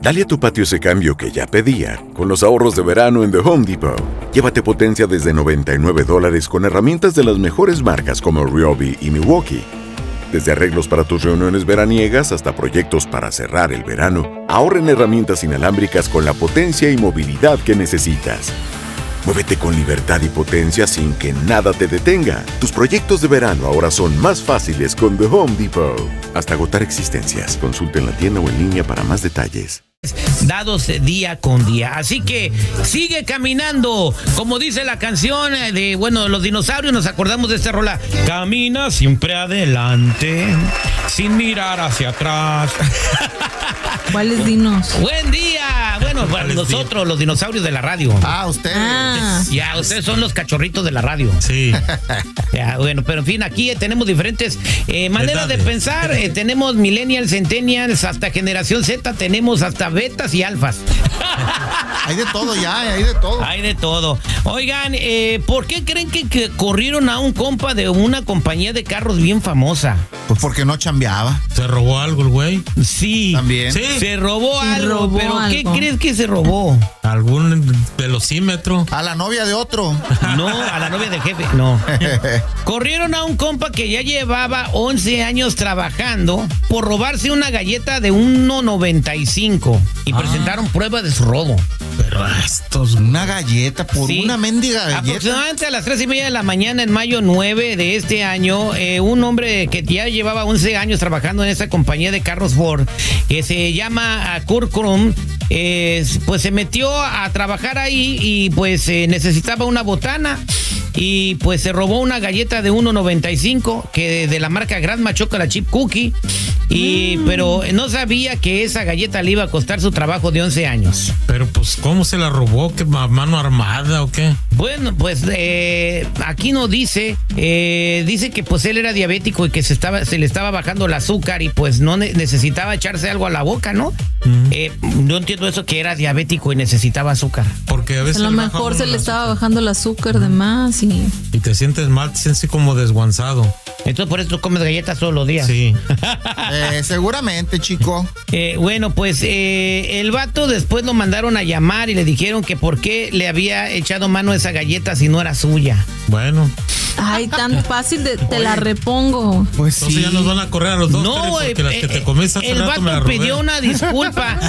Dale a tu patio ese cambio que ya pedía con los ahorros de verano en The Home Depot. Llévate potencia desde $99 con herramientas de las mejores marcas como Ryobi y Milwaukee. Desde arreglos para tus reuniones veraniegas hasta proyectos para cerrar el verano, ahorra en herramientas inalámbricas con la potencia y movilidad que necesitas. Muévete con libertad y potencia sin que nada te detenga. Tus proyectos de verano ahora son más fáciles con The Home Depot. Hasta agotar existencias. Consulta en la tienda o en línea para más detalles. Dados día con día. Así que sigue caminando. Como dice la canción de, los dinosaurios, nos acordamos de esta rola. Camina siempre adelante, sin mirar hacia atrás. ¿Cuáles dinos? Buen día. Bueno, nosotros, los dinosaurios de la radio. Ustedes. Ya, ustedes son los cachorritos de la radio. Sí. Ya, bueno, pero en fin, aquí tenemos diferentes maneras de pensar. Tenemos millennials, centennials, hasta generación Z, tenemos hasta betas y alfas. Hay de todo ya, hay de todo. Hay de todo. Oigan, ¿por qué creen que corrieron a un compa de una compañía de carros bien famosa? Pues porque no chambeaba. ¿Se robó algo el güey? Sí. ¿También? Sí. Se robó algo, pero ¿qué algo. crees que se robó? ¿Algún velocímetro? A la novia de otro. No, a la novia del jefe, no. Corrieron a un compa que ya llevaba 11 años trabajando por robarse una galleta de 1.95 y presentaron prueba de su robo. Pero estos... Una galleta, por Sí. una mendiga galleta. Aproximadamente a las 3:30 de la mañana, en mayo 9 de este año, un hombre que ya llevaba 11 años trabajando en esta compañía de carros Ford, que se llama Kurt Krum, pues se metió a trabajar ahí y pues necesitaba una botana. Y pues se robó una galleta de 1.95 que de la marca Grandma Chocolate Chip Cookie. Pero no sabía que esa galleta le iba a costar su trabajo de 11 años. Pero pues, ¿cómo se la robó? ¿Qué, a mano armada o qué? Bueno, pues aquí no dice. Dice que pues él era diabético y que se le estaba bajando el azúcar y pues no necesitaba echarse algo a la boca, ¿no? No entiendo eso, que era diabético y necesitaba azúcar. Porque a veces... A lo mejor se le estaba bajando el azúcar de más y te sientes mal, te sientes como desguanzado. Entonces por eso tú comes galletas todos los días. Sí. Seguramente, chico. Bueno, pues el vato después lo mandaron a llamar y le dijeron que por qué le había echado mano a esa galleta si no era suya. Bueno. ay, tan fácil te la repongo. Pues Entonces sí. ya nos van a correr a los dos. No, porque las que te comiste hace el rato me las vato robé. pidió una disculpa.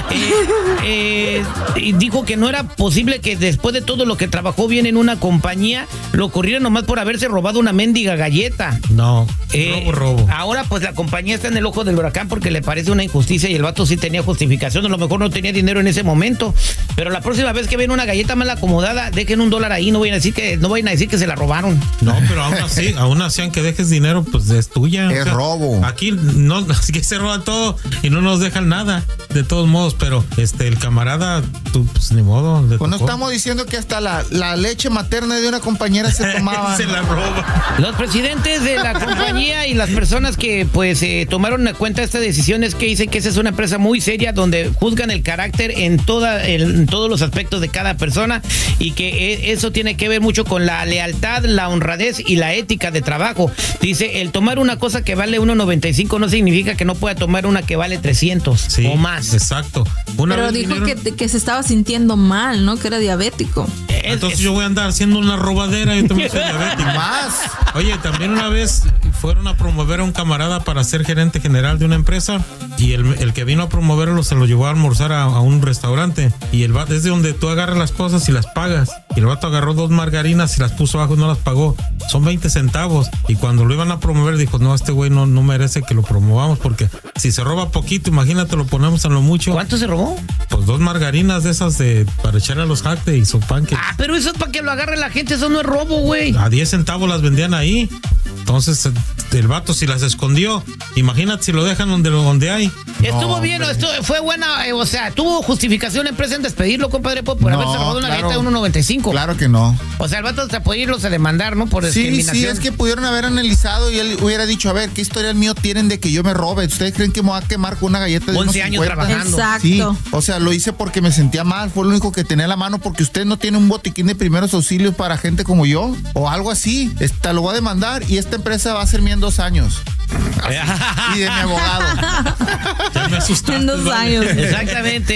Y dijo que no era posible que después de todo lo que trabajó bien en una compañía, lo corrieran nomás por haberse robado una mendiga galleta. No, robo. Ahora pues la compañía está en el ojo del huracán porque le parece una injusticia y el vato sí tenía justificación. A lo mejor no tenía dinero en ese momento, pero la próxima vez que ven una galleta mal acomodada, dejen $1 ahí, no vayan a decir que se la robaron. No, pero aún así, aunque dejes dinero, pues es tuya. Es robo. Aquí no, aquí se roban todo y no nos dejan nada, de todos modos, pero el camarada, tú, pues ni modo. Pues no estamos diciendo que hasta la leche materna de una compañera se tomaba. Se la roba. Los presidentes de la compañía y las personas que pues tomaron en cuenta esta decisión es que dicen que esa es una empresa muy seria donde juzgan el carácter en todos los aspectos de cada persona y que eso tiene que ver mucho con la lealtad, la honradez y la ética de trabajo. Dice, el tomar una cosa que vale 1.95 no significa que no pueda tomar una que vale 300 sí, o más. Exacto. Pero dijo que se estaba sintiendo mal, ¿no? Que era diabético. Entonces yo voy a andar haciendo una robadera, yo también soy diabético. Más. Oye, también una vez fueron a promover a un camarada para ser gerente general de una empresa y el que vino a promoverlo se lo llevó a almorzar a un restaurante y el vato es de donde tú agarras las cosas y las pagas. Y el vato agarró 2 margarinas y las puso abajo y no las pagó. Son 20 centavos. Y cuando lo iban a promover dijo, no, este güey no merece que lo promovamos porque si se roba poquito, imagínate, lo ponemos en lo mucho. ¿Cuánto se robó? Pues 2 margarinas de esas para echarle a los hacks y su pancake. Pero eso es para que lo agarre la gente, eso no es robo, güey. A 10 centavos las vendían ahí. Entonces, el vato si las escondió, imagínate si lo dejan donde hay. Estuvo bien, fue buena, o sea, tuvo justificación la empresa en despedirlo, compadre, por haberse robado una galleta de 1.95. Claro que no. O sea, el vato hasta puede irlos a demandar, ¿no? Por discriminación. Sí, es que pudieron haber analizado y él hubiera dicho, a ver, ¿qué historial mío tienen de que yo me robe? ¿Ustedes creen que me va a quemar con una galleta de 11 años 1.50? trabajando. Exacto. Sí, o sea, lo hice porque me sentía mal, fue lo único que tenía a la mano, porque usted no tiene un botiquín de primeros auxilios para gente como yo, o algo así. Lo voy a demandar y esta empresa va a ser mía en 2 años. Y de mi abogado. Ya me asustaste. En 2 años. Exactamente.